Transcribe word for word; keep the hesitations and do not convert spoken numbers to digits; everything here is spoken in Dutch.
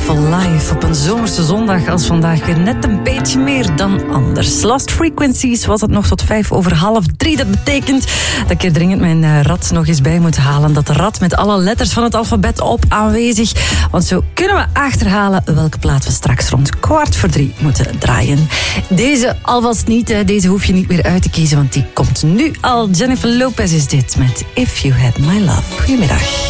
Beautiful Life op een zomerse zondag als vandaag weer net een beetje meer dan anders. Lost Frequencies was het nog tot vijf over half drie. Dat betekent dat ik er dringend mijn rad nog eens bij moet halen. Dat rad met alle letters van het alfabet op aanwezig. Want zo kunnen we achterhalen welke plaat we straks rond kwart voor drie moeten draaien. Deze alvast niet, deze hoef je niet meer uit te kiezen, want die komt nu al. Jennifer Lopez is dit met If You Had My Love. Goedemiddag.